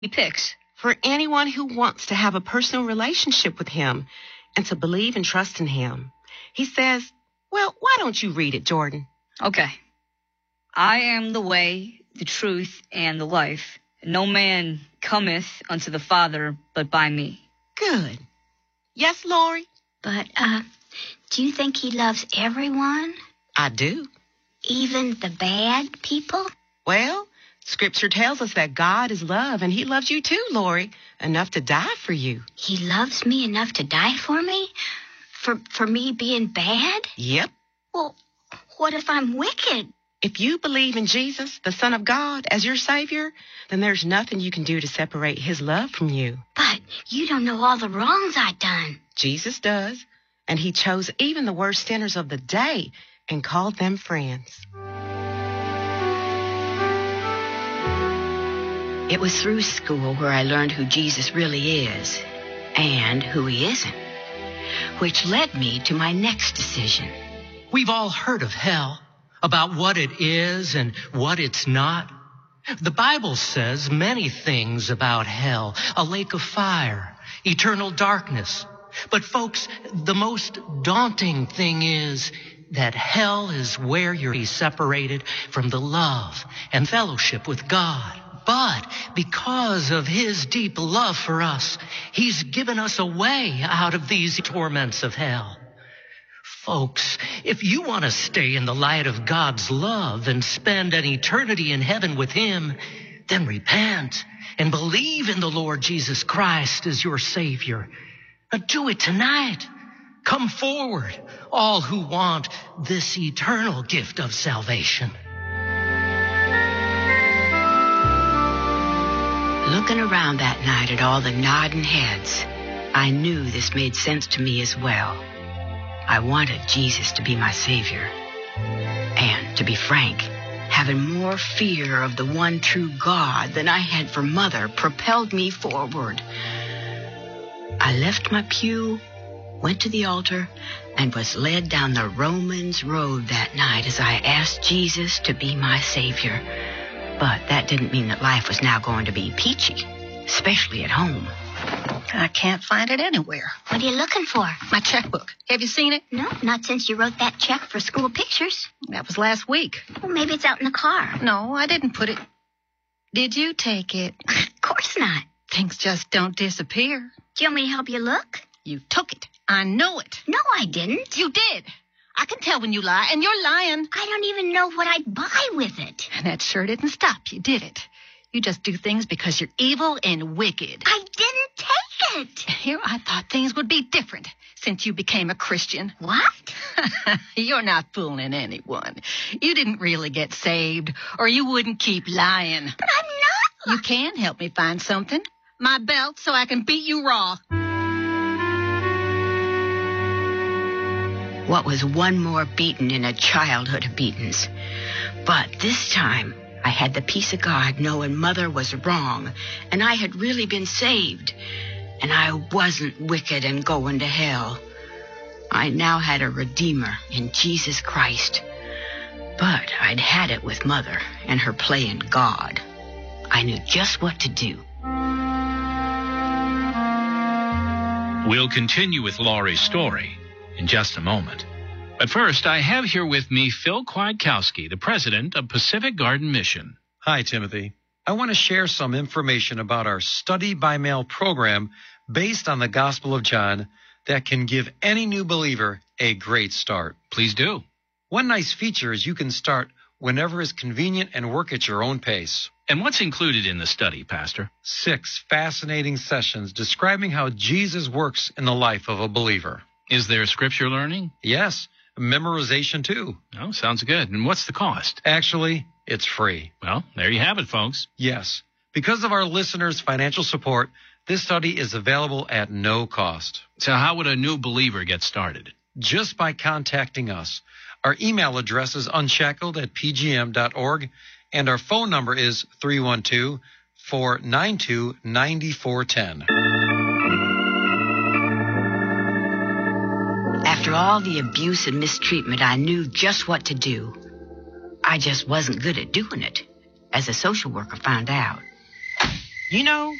he picks? For anyone who wants to have a personal relationship with him and to believe and trust in him. He says, well, why don't you read it, Jordan? Okay. I am the way, the truth, and the life. No man cometh unto the Father but by me. Good. Yes, Lori? But, do you think he loves everyone? I do. Even the bad people? Well, Scripture tells us that God is love, and he loves you too, Lori, enough to die for you. He loves me enough to die for me? For me being bad? Yep. Well, what if I'm wicked? If you believe in Jesus, the Son of God, as your Savior, then there's nothing you can do to separate his love from you. But you don't know all the wrongs I've done. Jesus does, and he chose even the worst sinners of the day and called them friends. It was through school where I learned who Jesus really is and who he isn't, which led me to my next decision. We've all heard of hell, about what it is and what it's not. The Bible says many things about hell, a lake of fire, eternal darkness. But folks, the most daunting thing is that hell is where you're separated from the love and fellowship with God. But because of his deep love for us, he's given us a way out of these torments of hell. Folks, if you want to stay in the light of God's love and spend an eternity in heaven with him, then repent and believe in the Lord Jesus Christ as your Savior. Do it tonight. Come forward, all who want this eternal gift of salvation. Looking around that night at all the nodding heads, I knew this made sense to me as well. I wanted Jesus to be my Savior. And, to be frank, having more fear of the one true God than I had for Mother propelled me forward. I left my pew, went to the altar, and was led down the Romans road that night as I asked Jesus to be my Savior. But that didn't mean that life was now going to be peachy, especially at home. I can't find it anywhere. What are you looking for? My checkbook. Have you seen it? No, not since you wrote that check for school pictures. That was last week. Well, maybe it's out in the car. No, I didn't put it. Did you take it? Of course not. Things just don't disappear. Do you want me to help you look? You took it. I know it. No, I didn't. You did. I can tell when you lie, and you're lying. I don't even know what I'd buy with it. And that sure didn't stop you, did it? You just do things because you're evil and wicked. I didn't take it. Here I thought things would be different since you became a Christian. What? You're not fooling anyone. You didn't really get saved, or you wouldn't keep lying. But I'm not. You can help me find something. My belt, so I can beat you raw. What was one more beating in a childhood of beatings? But this time, I had the peace of God knowing Mother was wrong, and I had really been saved, and I wasn't wicked and going to hell. I now had a Redeemer in Jesus Christ. But I'd had it with Mother and her playing God. I knew just what to do. We'll continue with Laurie's story in just a moment. But first, I have here with me Phil Kwiatkowski, the president of Pacific Garden Mission. Hi, Timothy. I want to share some information about our Study by Mail program based on the Gospel of John that can give any new believer a great start. Please do. One nice feature is you can start whenever is convenient and work at your own pace. And what's included in the study, Pastor? 6 fascinating sessions describing how Jesus works in the life of a believer. Is there scripture learning? Yes, memorization too. Oh, sounds good. And what's the cost? Actually, it's free. Well, there you have it, folks. Yes. Because of our listeners' financial support, this study is available at no cost. So how would a new believer get started? Just by contacting us. Our email address is unshackled@pgm.org, and our phone number is 312-492-9410. After all the abuse and mistreatment, I knew just what to do. I just wasn't good at doing it, as a social worker found out. You know,